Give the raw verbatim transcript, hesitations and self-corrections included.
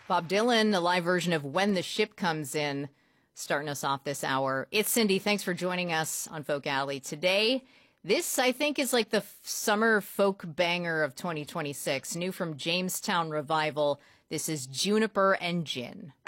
Bob Dylan, a live version of When the Ship Comes In, starting us off this hour. It's Cindy. Thanks for joining us on Folk Alley today. This, I think, is like the f- summer folk banger of twenty twenty-six. New from Jamestown Revival. This is Juniper and Gin.